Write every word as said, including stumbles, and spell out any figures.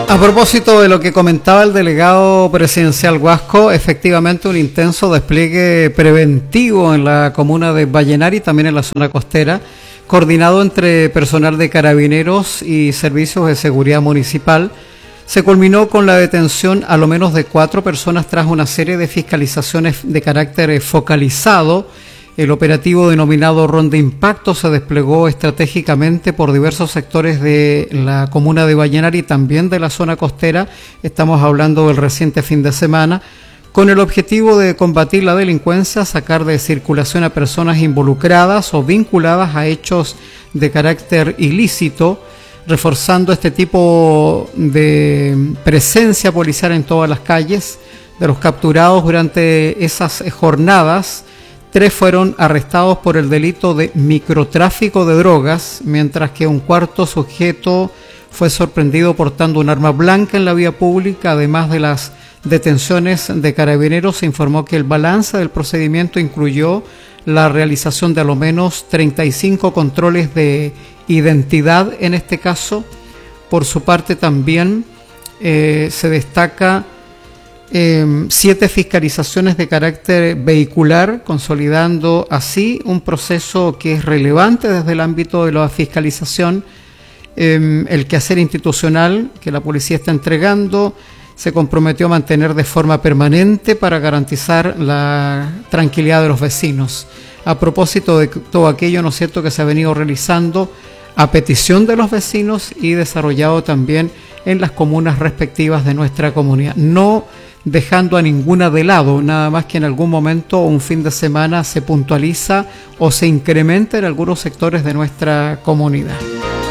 A propósito de lo que comentaba el delegado presidencial Huasco, efectivamente un intenso despliegue preventivo en la comuna de Vallenar y también en la zona costera, coordinado entre personal de carabineros y servicios de seguridad municipal, se culminó con la detención a lo menos de cuatro personas tras una serie de fiscalizaciones de carácter focalizado. El operativo denominado Ronda Impacto se desplegó estratégicamente por diversos sectores de la comuna de Vallenar y también de la zona costera. Estamos hablando del reciente fin de semana, con el objetivo de combatir la delincuencia, sacar de circulación a personas involucradas o vinculadas a hechos de carácter ilícito, reforzando este tipo de presencia policial en todas las calles. De los capturados durante esas jornadas, tres fueron arrestados por el delito de microtráfico de drogas, mientras que un cuarto sujeto fue sorprendido portando un arma blanca en la vía pública. Además de las detenciones de carabineros, se informó que el balance del procedimiento incluyó la realización de a lo menos treinta y cinco controles de identidad en este caso. Por su parte también eh, se destaca Eh, siete fiscalizaciones de carácter vehicular, consolidando así un proceso que es relevante desde el ámbito de la fiscalización. Eh, el quehacer institucional que la policía está entregando se comprometió a mantener de forma permanente para garantizar la tranquilidad de los vecinos. A propósito de todo aquello, ¿no es cierto?, que se ha venido realizando a petición de los vecinos y desarrollado también en las comunas respectivas de nuestra comunidad, no dejando a ninguna de lado, nada más que en algún momento o un fin de semana se puntualiza o se incrementa en algunos sectores de nuestra comunidad.